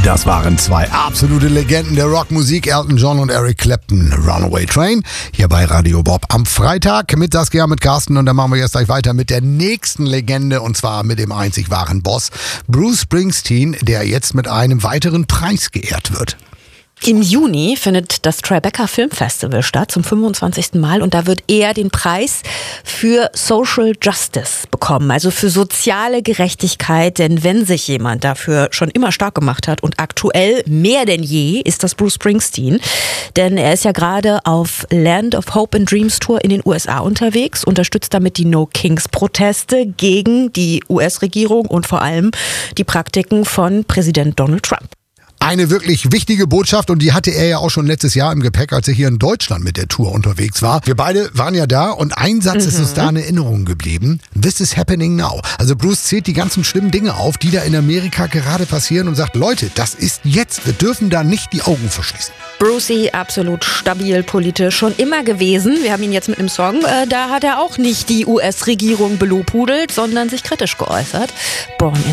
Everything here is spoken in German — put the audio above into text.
Das waren zwei absolute Legenden der Rockmusik, Elton John und Eric Clapton. Runaway Train, hier bei Radio Bob am Freitag mit Saskia, mit Carsten. Und dann machen wir jetzt gleich weiter mit der nächsten Legende, und zwar mit dem einzig wahren Boss, Bruce Springsteen, der jetzt mit einem weiteren Preis geehrt wird. Im Juni findet das Tribeca Film Festival statt, zum 25. Mal. Und da wird er den Preis für Social Justice bekommen, also für soziale Gerechtigkeit. Denn wenn sich jemand dafür schon immer stark gemacht hat und aktuell mehr denn je, ist das Bruce Springsteen. Denn er ist ja gerade auf Land of Hope and Dreams Tour in den USA unterwegs, unterstützt damit die No Kings Proteste gegen die US-Regierung und vor allem die Praktiken von Präsident Donald Trump. Eine wirklich wichtige Botschaft, und die hatte er ja auch schon letztes Jahr im Gepäck, als er hier in Deutschland mit der Tour unterwegs war. Wir beide waren ja da, und ein Satz ist uns da in Erinnerung geblieben. This is happening now. Also Bruce zählt die ganzen schlimmen Dinge auf, die da in Amerika gerade passieren, und sagt, Leute, das ist jetzt. Wir dürfen da nicht die Augen verschließen. Brucey, absolut stabil politisch, schon immer gewesen. Wir haben ihn jetzt mit einem Song, da hat er auch nicht die US-Regierung belobhudelt, sondern sich kritisch geäußert. Born in